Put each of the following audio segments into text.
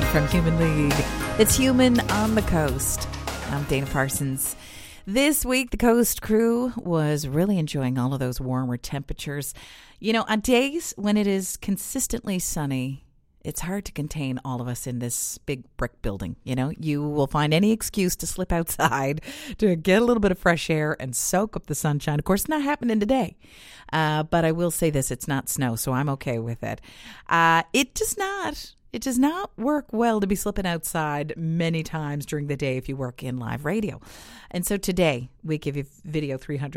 from Human League. It's Human on the Coast. I'm Dana Parsons. This week, the Coast crew was really enjoying all of those warmer temperatures. You know, on days when it is consistently sunny, it's hard to contain all of us in this big brick building. You know, you will find any excuse to slip outside to get a little bit of fresh air and soak up the sunshine. Of course, not happening today. But I will say this, it's not snow, so I'm okay with it. It does not work well to be slipping outside many times during the day if you work in live radio. And so today, we give you video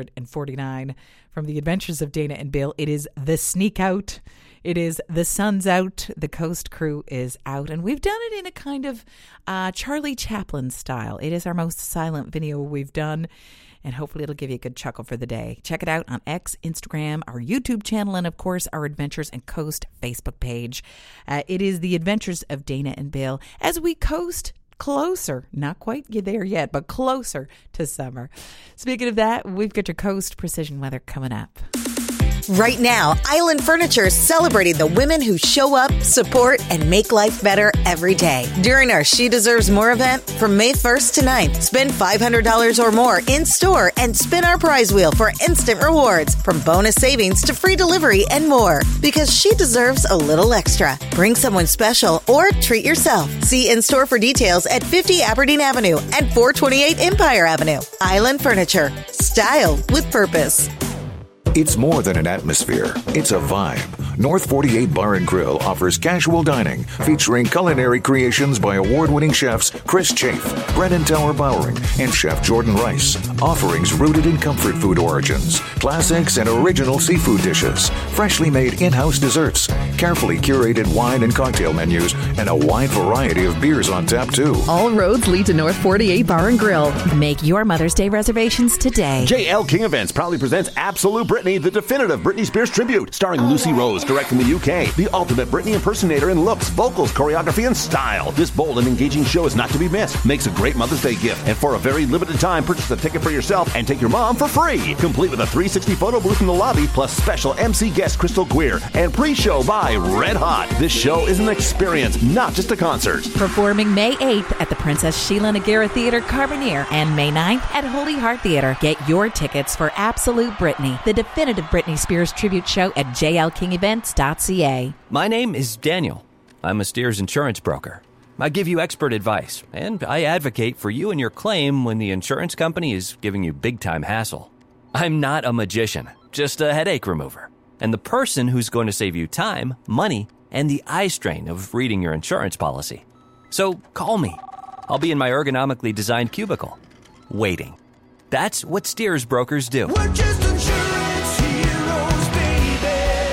349 from the Adventures of Dana and Bill. It is the sneak out. It is the sun's out. The Coast crew is out. And we've done it in a kind of Charlie Chaplin style. It is our most silent video we've done. And hopefully it'll give you a good chuckle for the day. Check it out on X, Instagram, our YouTube channel, and of course our Adventures and Coast Facebook page. It is the Adventures of Dana and Bill as we coast closer, not quite there yet, but closer to summer. Speaking of that, we've got your Coast Precision Weather coming up. Right now, Island Furniture is celebrating the women who show up, support, and make life better every day. During our She Deserves More event from May 1st to 9th, spend $500 or more in store and spin our prize wheel for instant rewards, from bonus savings to free delivery and more. Because she deserves a little extra. Bring someone special or treat yourself. See in-store for details at 50 Aberdeen Avenue and 428 Empire Avenue. Island Furniture. Style with purpose. It's more than an atmosphere. It's a vibe. North 48 Bar and Grill offers casual dining featuring culinary creations by award-winning chefs Chris Chafe, Brennan Tower Bowering, and Chef Jordan Rice. Offerings rooted in comfort food origins, classics and original seafood dishes, freshly made in-house desserts, carefully curated wine and cocktail menus, and a wide variety of beers on tap too. All roads lead to North 48 Bar and Grill. Make your Mother's Day reservations today. JL King Events proudly presents Absolute Britney, the definitive Britney Spears tribute, starring Lucy Rose, direct from the UK. The ultimate Britney impersonator in looks, vocals, choreography, and style. This bold and engaging show is not to be missed. Makes a great Mother's Day gift. And for a very limited time, purchase a ticket for yourself and take your mom for free. Complete with a 360 photo booth in the lobby, plus special MC guest Crystal Queer, and pre-show by Red Hot. This show is an experience, not just a concert. Performing May 8th at the Princess Sheila Nagara Theatre, Carbonear, and May 9th at Holy Heart Theatre. Get your tickets for Absolute Britney, the definitive Britney Spears tribute show at jlkingevents.ca. My name is Daniel. I'm a Steers insurance broker. I give you expert advice, and I advocate for you and your claim when the insurance company is giving you big-time hassle. I'm not a magician, just a headache remover, and the person who's going to save you time, money, and the eye strain of reading your insurance policy. So call me. I'll be in my ergonomically designed cubicle, waiting. That's what Steers brokers do. We're just insurance heroes, baby.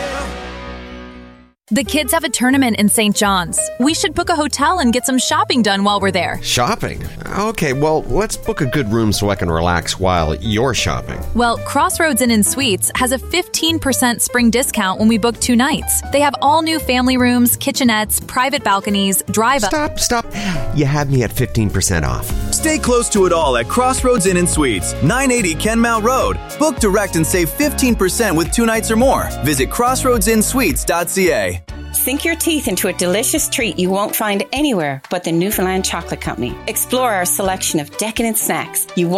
The kids have a tournament in St. John's. We should book a hotel and get some shopping done while we're there. Shopping? Okay, well, let's book a good room so I can relax while you're shopping. Well, Crossroads Inn & Suites has a 15% spring discount when we book 2 nights. They have all new family rooms, kitchenettes, private balconies, drive-up. Stop. You had me at 15% off. Stay close to it all at Crossroads Inn & Suites, 980 Kenmount Road. Book direct and save 15% with 2 nights or more. Visit crossroadsinsuites.ca. Sink your teeth into a delicious treat you won't find anywhere but the Newfoundland Chocolate Company. Explore our selection of decadent snacks you won't